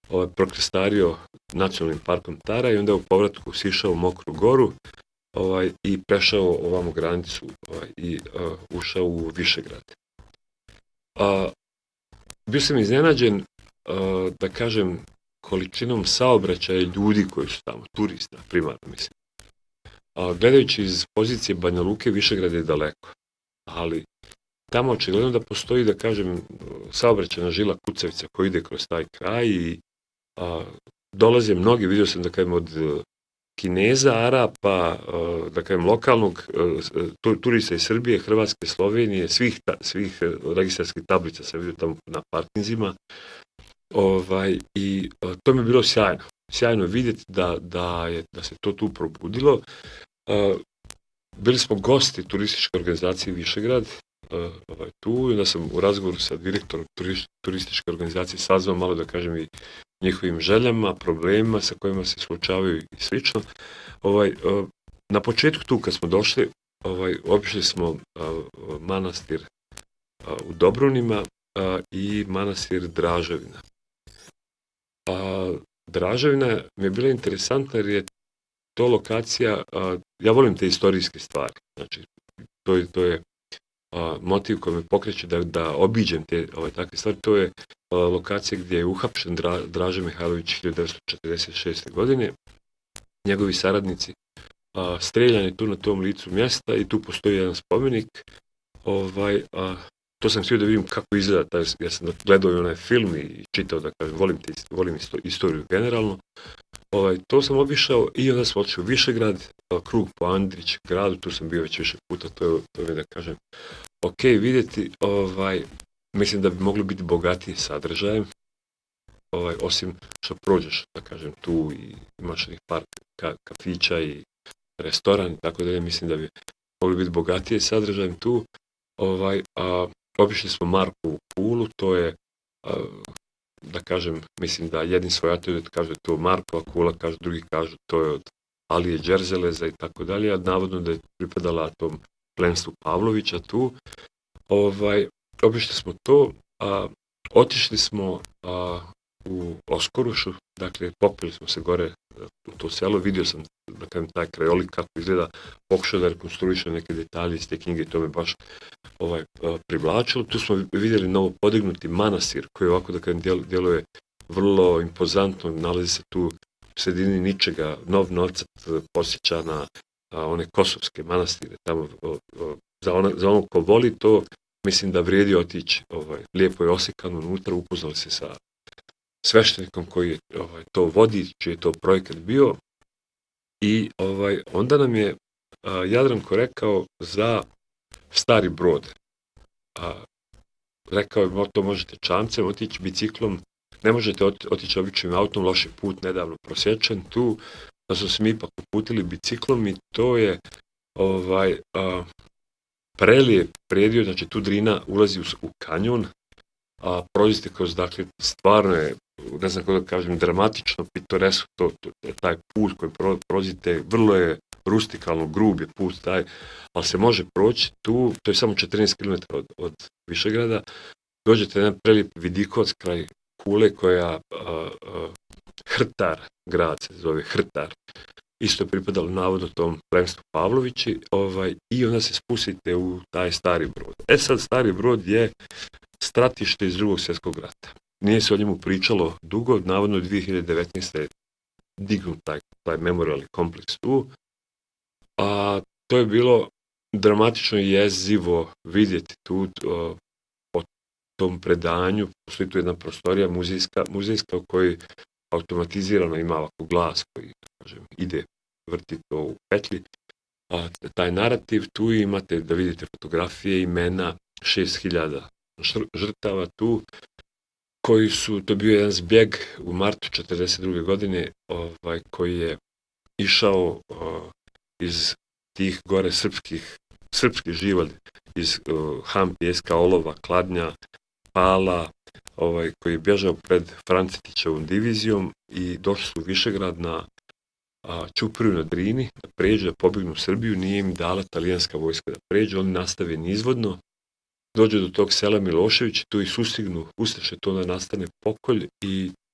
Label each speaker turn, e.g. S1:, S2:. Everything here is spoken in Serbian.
S1: prokrestario nacionalnim parkom Tara i onda u povratku sišao u Mokru Goru i prešao ovamo granicu i ušao u Višegrad. Bio sam iznenađen, da kažem, količinom saobraćaja ljudi koji su tamo, turista, primarno mislim. Gledajući iz pozicije Banja Luke, Višegrad je daleko, ali tamo očigledno da postoji, da kažem, saobraćajna žila kucavica koja ide kroz taj kraj i dolaze mnogi, vidio sam, da kažem, od Kineza, Arapa, da kažem, lokalnog turista iz Srbije, Hrvatske, Slovenije, svih registarskih tablica sam vidio tamo na parkinzima. I to mi je bilo sjajno. Sjajno vidjeti da se to tu probudilo. Bili smo gosti turističke organizacije Višegrad, tu, i onda sam u razgovoru sa direktorom turističke organizacije saznao malo, da kažem, i njihovim željama, problemima sa kojima se suočavaju i slično. Na početku tu kad smo došli, obišli smo manastir u Dobrunima i manastir Draževina. Draževina mi je bila interesantna jer je to lokacija, ja volim te istorijske stvari, znači to je motiv koji me pokreće da obiđem te takve stvari. To je lokacija gdje je uhapšen Draže Mihajlović 1946. godine. Njegovi saradnici streljani tu na tom licu mjesta i tu postoji jedan spomenik. To sam htio da vidim kako izgleda, ja sam gledao onaj film i čitao, da kažem, volim istoriju generalno. To sam obišao i onda sam otišao u Višegrad, krug po Andrić gradu, tu sam bio već više puta, to je, da kažem, ok vidjeti, mislim da bi moglo biti bogatije sadržajem, osim što prođeš, da kažem, tu i imaš par kafića i restoran, tako da mislim da bi moglo biti bogatije sadržajem tu. Obišli smo Markovu kulu, to je, da kažem, mislim da jedni svojatelji kaže to Markova kula, drugi kažu to je od Alije Đerzeleza i tako dalje, a navodno da je pripadala tom plemstvu Pavlovića tu. Obišli smo to, otišli smo u Oskorušu, dakle popili smo se gore u to selo, vidio sam, da kažem, taj krajolik kako izgleda, pokušao da rekonstruišem neke detalje iz te knjige i to me baš privlačilo. Tu smo vidjeli novo podignuti manastir koji ovako, da kažem, djeluje vrlo impozantno, nalazi se tu u sredini ničega, nov nocet posjeća na one kosovske manastire tamo. Za ono ko voli to, mislim da vrijedi otići, lijepo je osikano unutra, upoznali se sa sveštenikom koji je to vodi, čiji je to projekat bio, i onda nam je Jadranko rekao za Stari Brod. Rekao je, to možete čamcem otići, biciklom, ne možete otići običnim autom, loš je put nedavno prosječen tu, da su se mi ipak uputili biciklom i to je prelijep predio, znači tu Drina ulazi u kanjon, prolazite kroz, dakle, stvarno je, ne znam kako da kažem, dramatično, pitoresko, taj put koji prolazite, vrlo je rustikalno, grub je put taj, ali se može proći tu, to je samo 14 km od Višegrada, dođete na jedan prelijep vidikovac kraj Kule koja Hrtar, grad se zove Hrtar, isto je pripadalo navodno tom plemstvu Pavlovići, i onda se spustite u taj Stari Brod. Sad Stari Brod je stratište iz Drugog svjetskog rata. Nije se o njemu pričalo dugo, navodno 2019. je dignut taj memorialni kompleks tu, a to je bilo dramatično i jezivo vidjeti tu o tom predanju. Postoji tu jedna prostorija muzejska u kojoj automatizirano ima ovako glas koji, kažem, ide, vrti to u petlji. Taj narativ, tu imate da vidite fotografije, imena 6000 žrtava tu, koji su, to bio jedan zbjeg u martu 1942. godine, koji je išao iz tih gore srpskih živalj, iz Ham, Pijeska, Olova, Kladnja, Pala, koji je bježao pred Francetićevom divizijom i došli su u Višegrad na Ćupriju na Drini, da pređu, da pobjegnu u Srbiju, nije im dala talijanska vojska da pređu, oni nastave nizvodno, dođu do tog sela Milošević, tu i sustignu ustaše, to onda nastane pokolj i